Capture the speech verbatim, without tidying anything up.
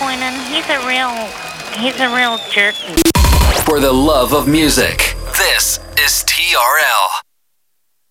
disappointing. He's a real, he's a real jerk. For the love of music, this is T R L.